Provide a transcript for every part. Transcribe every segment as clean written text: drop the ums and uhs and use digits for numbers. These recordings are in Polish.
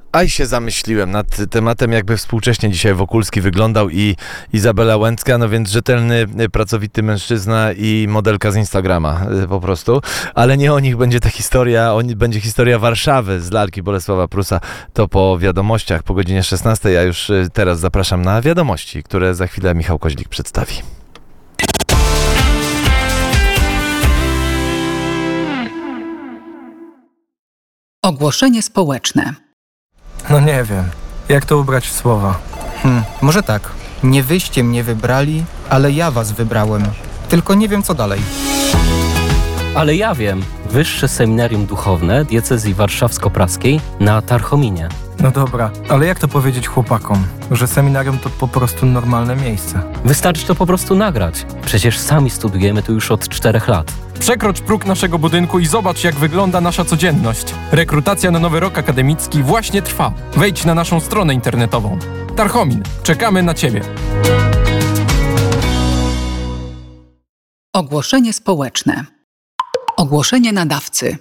A i się zamyśliłem nad tematem, jakby współcześnie dzisiaj Wokulski wyglądał i Izabela Łęcka, no więc rzetelny, pracowity mężczyzna i modelka z Instagrama po prostu. Ale nie o nich będzie ta historia, będzie historia Warszawy z lalki Bolesława Prusa. To po wiadomościach, po godzinie 16. Ja już teraz zapraszam na wiadomości, które za chwilę Michał Koźlik przedstawi. Ogłoszenie społeczne. No nie wiem, jak to ubrać w słowa. Może tak. Nie wyście mnie wybrali, ale ja was wybrałem. Tylko nie wiem, co dalej. Ale ja wiem. Wyższe Seminarium Duchowne Diecezji Warszawsko-Praskiej na Tarchominie. No dobra, ale jak to powiedzieć chłopakom, że seminarium to po prostu normalne miejsce? Wystarczy to po prostu nagrać. Przecież sami studujemy tu już od 4 lat. Przekrocz próg naszego budynku i zobacz, jak wygląda nasza codzienność. Rekrutacja na nowy rok akademicki właśnie trwa. Wejdź na naszą stronę internetową. Tarchomin, czekamy na Ciebie. Ogłoszenie społeczne. Ogłoszenie nadawcy.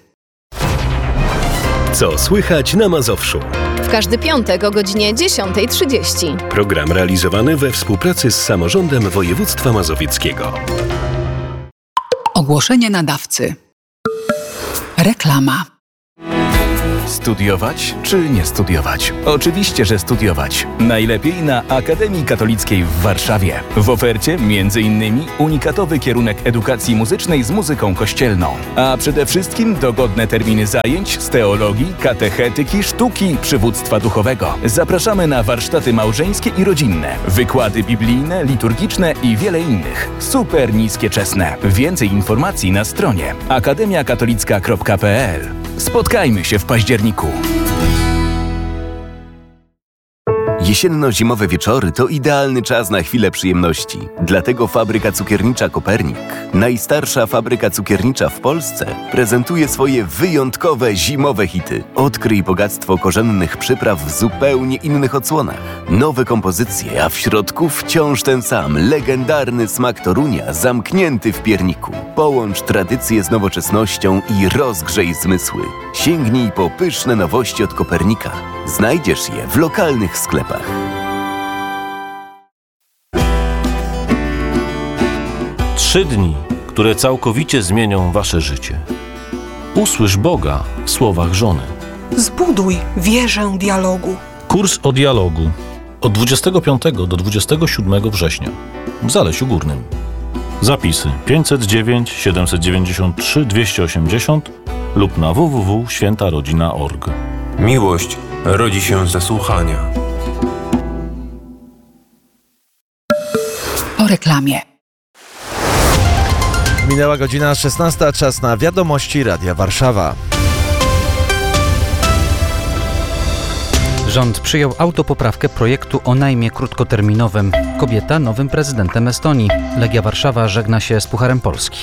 Co słychać na Mazowszu? W każdy piątek o godzinie 10:30. Program realizowany we współpracy z Samorządem Województwa Mazowieckiego. Ogłoszenie nadawcy. Reklama. Studiować czy nie studiować? Oczywiście, że studiować. Najlepiej na Akademii Katolickiej w Warszawie. W ofercie m.in. unikatowy kierunek edukacji muzycznej z muzyką kościelną. A przede wszystkim dogodne terminy zajęć z teologii, katechetyki, sztuki, przywództwa duchowego. Zapraszamy na warsztaty małżeńskie i rodzinne, wykłady biblijne, liturgiczne i wiele innych. Super niskie czesne. Więcej informacji na stronie akademiakatolicka.pl. Spotkajmy się w październiku. Jesienno-zimowe wieczory to idealny czas na chwilę przyjemności. Dlatego fabryka cukiernicza Kopernik, najstarsza fabryka cukiernicza w Polsce, prezentuje swoje wyjątkowe zimowe hity. Odkryj bogactwo korzennych przypraw w zupełnie innych odsłonach. Nowe kompozycje, a w środku wciąż ten sam, legendarny smak Torunia zamknięty w pierniku. Połącz tradycję z nowoczesnością i rozgrzej zmysły. Sięgnij po pyszne nowości od Kopernika. Znajdziesz je w lokalnych sklepach. Trzy dni, które całkowicie zmienią wasze życie. Usłysz Boga w słowach żony. Zbuduj wieżę dialogu. Kurs o dialogu od 25 do 27 września w Zalesiu Górnym. Zapisy 509 793 280 lub na www.świętarodzina.org. Miłość rodzi się ze słuchania. Po reklamie. Minęła godzina 16, czas na wiadomości Radia Warszawa. Rząd przyjął autopoprawkę projektu o najmie krótkoterminowym. Kobieta nowym prezydentem Estonii. Legia Warszawa żegna się z Pucharem Polski.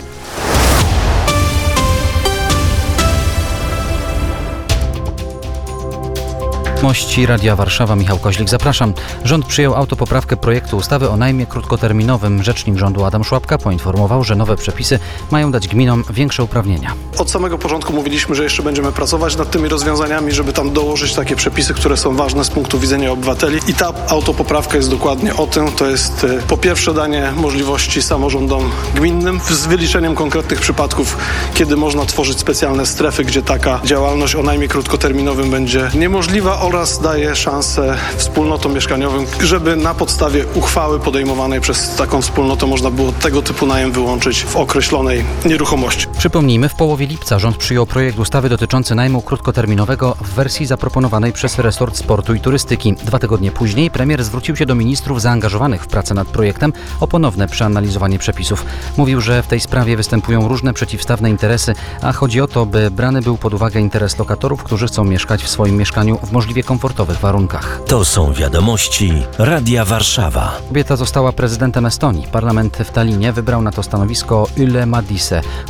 Mości Radia Warszawa, Michał Koźlik, zapraszam. Rząd przyjął autopoprawkę projektu ustawy o najmie krótkoterminowym. Rzecznik rządu Adam Szłapka poinformował, że nowe przepisy mają dać gminom większe uprawnienia. Od samego początku mówiliśmy, że jeszcze będziemy pracować nad tymi rozwiązaniami, żeby tam dołożyć takie przepisy, które są ważne z punktu widzenia obywateli. I ta autopoprawka jest dokładnie o tym. To jest po pierwsze danie możliwości samorządom gminnym z wyliczeniem konkretnych przypadków, kiedy można tworzyć specjalne strefy, gdzie taka działalność o najmie krótkoterminowym będzie niemożliwa, oraz daje szansę wspólnotom mieszkaniowym, żeby na podstawie uchwały podejmowanej przez taką wspólnotę można było tego typu najem wyłączyć w określonej nieruchomości. Przypomnijmy, w połowie lipca rząd przyjął projekt ustawy dotyczący najmu krótkoterminowego w wersji zaproponowanej przez resort sportu i turystyki. 2 tygodnie później premier zwrócił się do ministrów zaangażowanych w pracę nad projektem o ponowne przeanalizowanie przepisów. Mówił, że w tej sprawie występują różne przeciwstawne interesy, a chodzi o to, by brany był pod uwagę interes lokatorów, którzy chcą mieszkać w swoim mieszkaniu w możliwie komfortowych warunkach. To są wiadomości Radia Warszawa. Kobieta została prezydentem Estonii. Parlament w Tallinie wybrał na to stanowisko Ülle Madise, która uzyskała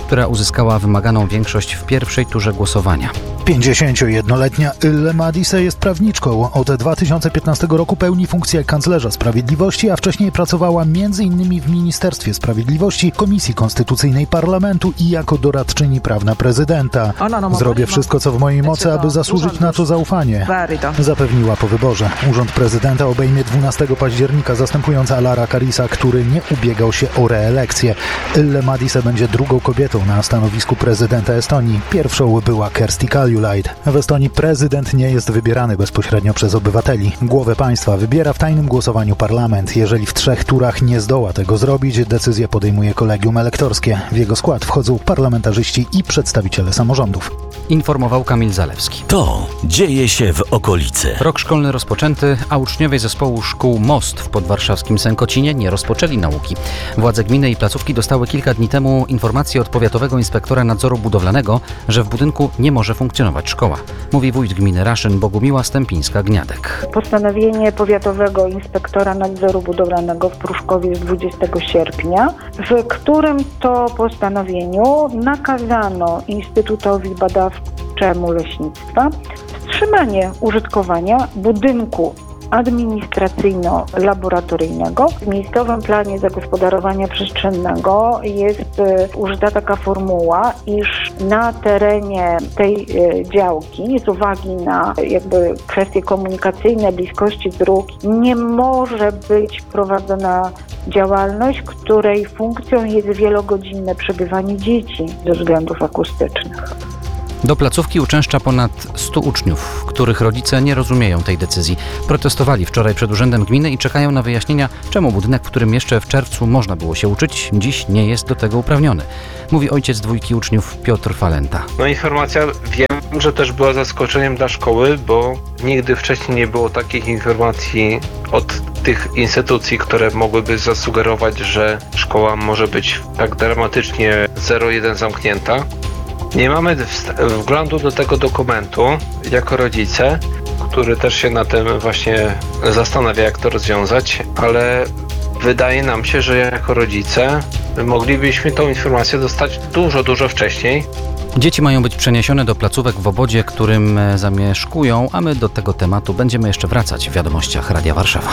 uzyskała wymaganą większość w pierwszej turze głosowania. 51-letnia Ille Madise jest prawniczką. Od 2015 roku pełni funkcję kanclerza sprawiedliwości, a wcześniej pracowała m.in. w Ministerstwie Sprawiedliwości, Komisji Konstytucyjnej Parlamentu i jako doradczyni prawna prezydenta. Zrobię wszystko, co w mojej mocy, aby zasłużyć na to zaufanie, zapewniła po wyborze. Urząd prezydenta obejmie 12 października, zastępując Alara Karisa, który nie ubiegał się o reelekcję. Ille Madise będzie drugą kobietą na stanowisku prezydenta Estonii. Pierwszą była Kersti Kaljulaid. W Estonii prezydent nie jest wybierany bezpośrednio przez obywateli. Głowę państwa wybiera w tajnym głosowaniu parlament. Jeżeli w 3 turach nie zdoła tego zrobić, decyzję podejmuje kolegium elektorskie. W jego skład wchodzą parlamentarzyści i przedstawiciele samorządów. Informował Kamil Zalewski. To dzieje się w okolicy. Rok szkolny rozpoczęty, a uczniowie zespołu szkół Most w podwarszawskim Sękocinie nie rozpoczęli nauki. Władze gminy i placówki dostały kilka dni temu informację od powiatowego inspektora nadzoru budowlanego, że w budynku nie może funkcjonować szkoła. Mówi wójt gminy Raszyn Bogumiła Stępińska-Gniadek. Postanowienie powiatowego inspektora nadzoru budowlanego w Pruszkowie z 20 sierpnia, w którym to postanowieniu nakazano Instytutowi Badawczemu Leśnictwa wstrzymanie użytkowania budynku administracyjno-laboratoryjnego. W miejscowym planie zagospodarowania przestrzennego jest użyta taka formuła, iż na terenie tej działki z uwagi na kwestie komunikacyjne, bliskości dróg nie może być prowadzona działalność, której funkcją jest wielogodzinne przebywanie dzieci ze względów akustycznych. Do placówki uczęszcza ponad 100 uczniów, których rodzice nie rozumieją tej decyzji. Protestowali wczoraj przed urzędem gminy i czekają na wyjaśnienia, czemu budynek, w którym jeszcze w czerwcu można było się uczyć, dziś nie jest do tego uprawniony. Mówi ojciec 2 uczniów Piotr Falenta. Informacja wiem, że też była zaskoczeniem dla szkoły, bo nigdy wcześniej nie było takich informacji od tych instytucji, które mogłyby zasugerować, że szkoła może być tak dramatycznie 0-1 zamknięta. Nie mamy wglądu do tego dokumentu jako rodzice, który też się na tym właśnie zastanawia, jak to rozwiązać, ale wydaje nam się, że jako rodzice moglibyśmy tą informację dostać dużo wcześniej. Dzieci mają być przeniesione do placówek w obwodzie, którym zamieszkują, a my do tego tematu będziemy jeszcze wracać w wiadomościach Radia Warszawa.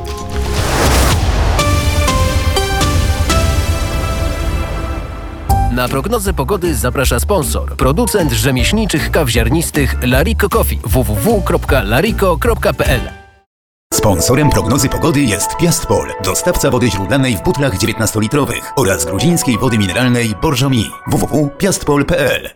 Na prognozę pogody zaprasza sponsor, producent rzemieślniczych kaw ziarnistych Lariko Coffee www.lariko.pl. Sponsorem prognozy pogody jest Piastpol, dostawca wody źródlanej w butlach 19-litrowych oraz gruzińskiej wody mineralnej Borżomi www.piastpol.pl.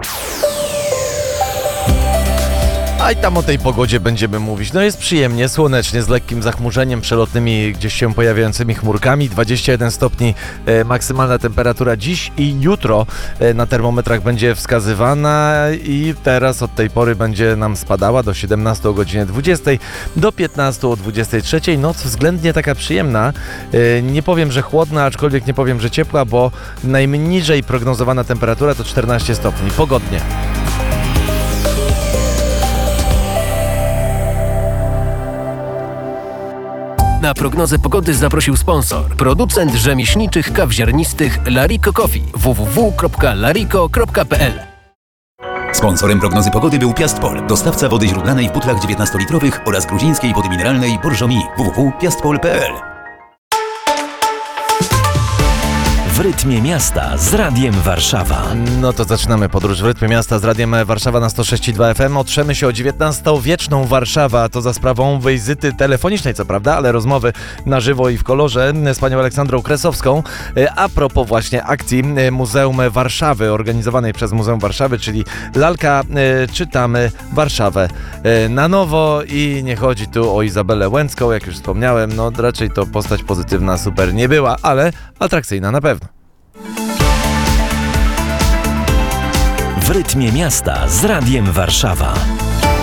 A i tam o tej pogodzie będziemy mówić. No jest przyjemnie, słonecznie, z lekkim zachmurzeniem, przelotnymi gdzieś się pojawiającymi chmurkami. 21 stopni maksymalna temperatura dziś i jutro na termometrach będzie wskazywana i teraz od tej pory będzie nam spadała do 17 o godzinie 20, do 15 o 23. Noc względnie taka przyjemna. Nie powiem, że chłodna, aczkolwiek nie powiem, że ciepła, bo najniżej prognozowana temperatura to 14 stopni. Pogodnie. Na prognozę pogody zaprosił sponsor, producent rzemieślniczych kaw ziarnistych Lariko Coffee www.lariko.pl. Sponsorem prognozy pogody był Piastpol, dostawca wody źródlanej w butlach 19-litrowych oraz gruzińskiej wody mineralnej Borżomi www.piastpol.pl. W rytmie miasta z Radiem Warszawa. No to zaczynamy podróż w rytmie miasta z Radiem Warszawa na 106,2 FM. Otrzemy się o XIX-wieczną Warszawę, a to za sprawą wizyty telefonicznej, co prawda, ale rozmowy na żywo i w kolorze z panią Aleksandrą Kresowską. A propos właśnie akcji Muzeum Warszawy, organizowanej przez Muzeum Warszawy, czyli lalka Czytamy Warszawę na nowo i nie chodzi tu o Izabelę Łęcką, jak już wspomniałem, no raczej to postać pozytywna super nie była, ale atrakcyjna na pewno. W rytmie miasta z Radiem Warszawa.